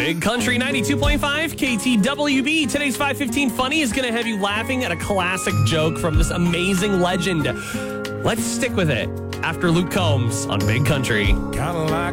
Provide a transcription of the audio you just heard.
Big Country 92.5 KTWB. Today's 515 Funny is going to have you laughing at a classic joke from this amazing legend. Let's stick with it after Luke Combs on Big Country. Kinda like